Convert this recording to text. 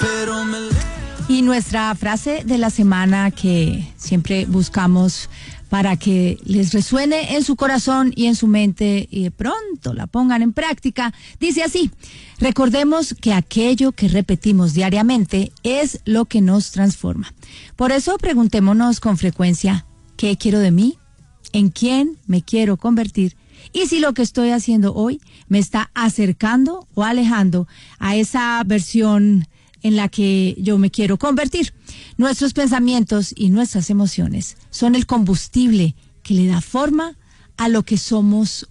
Y nuestra frase de la semana que siempre buscamos para que les resuene en su corazón y en su mente y de pronto la pongan en práctica, dice así: recordemos que aquello que repetimos diariamente es lo que nos transforma. Por eso preguntémonos con frecuencia: ¿qué quiero de mí? ¿En quién me quiero convertir? Y si lo que estoy haciendo hoy me está acercando o alejando a esa versión en la que yo me quiero convertir. Nuestros pensamientos y nuestras emociones son el combustible que le da forma a lo que somos